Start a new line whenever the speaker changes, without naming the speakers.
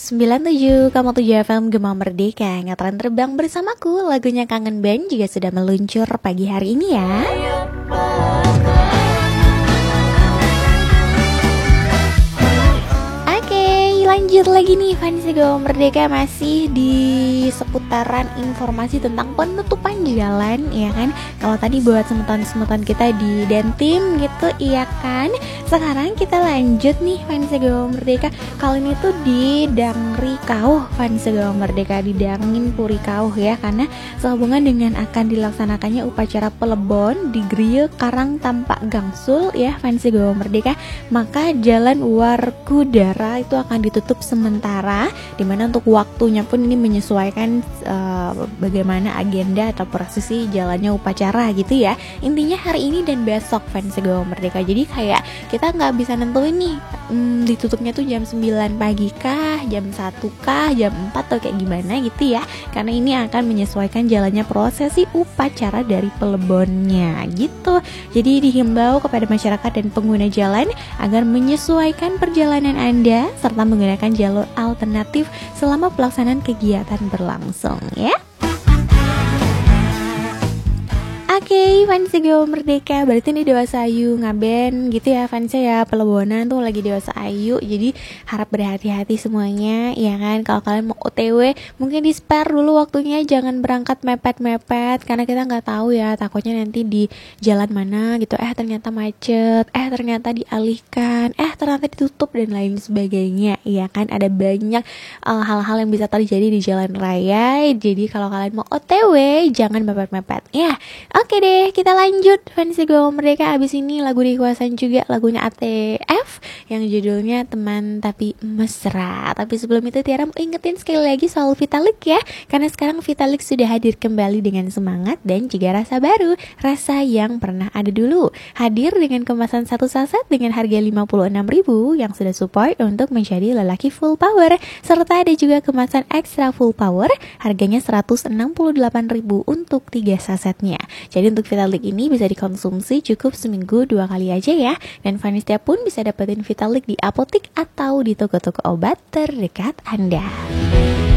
97,7 FM Gema Merdeka, ngetren terbang bersamaku. Lagunya Kangen Band juga sudah meluncur pagi hari ini ya. Lanjut lagi nih fans Gema Merdeka, masih di seputaran informasi tentang penutupan jalan ya kan. Kalau tadi buat semutan-semutan kita di Dentim gitu iya kan. Sekarang kita lanjut nih fans Gema Merdeka. Kali ini tuh di Dangri Kauh fans Gema Merdeka, di Dangin Puri Kauh ya, karena sehubungan dengan akan dilaksanakannya upacara pelebon di Griya Karang Tampak Gangsul ya fans Gema Merdeka, maka jalan Warkudara itu akan ditutup sementara, dimana untuk waktunya pun ini menyesuaikan bagaimana agenda atau prosesi jalannya upacara gitu ya. Intinya hari ini dan besok fans Gema Merdeka. Jadi kayak kita nggak bisa nentuin nih ditutupnya tuh jam 9 pagi kah, jam 1 kah, jam 4 atau kayak gimana gitu ya, karena ini akan menyesuaikan jalannya prosesi upacara dari pelebonnya gitu. Jadi dihimbau kepada masyarakat dan pengguna jalan agar menyesuaikan perjalanan Anda serta menggunakan jalur alternatif selama pelaksanaan kegiatan berlangsung ya. Oke, fans Gema Merdeka, berarti ini Dewasa Ayu ngaben gitu ya fansnya ya, pelebonan tuh lagi Dewasa Ayu, jadi harap berhati-hati semuanya ya kan. Kalau kalian mau OTW mungkin di spare dulu waktunya, jangan berangkat mepet-mepet karena kita nggak tahu ya, takutnya nanti di jalan mana gitu ternyata macet, ternyata dialihkan, ternyata ditutup dan lain sebagainya ya kan. Ada banyak hal-hal yang bisa terjadi di jalan raya, jadi kalau kalian mau OTW jangan mepet-mepet ya. Oke deh, kita lanjut fans Gema Merdeka. Abis ini lagu dikuasain juga, lagunya ATF yang judulnya Teman Tapi Mesra. Tapi sebelum itu Tiara mau ingetin sekali lagi soal Vitalik ya, karena sekarang Vitalik sudah hadir kembali dengan semangat dan juga rasa baru, rasa yang pernah ada dulu. Hadir dengan kemasan satu saset dengan harga 56.000 yang sudah support untuk menjadi lelaki full power, serta ada juga kemasan extra full power harganya 168.000 untuk 3 sasetnya. Jadi untuk Vitalik ini bisa dikonsumsi cukup seminggu 2 kali aja ya. Dan Vanistia pun bisa dapetin Vitalik di apotik atau di toko-toko obat terdekat Anda.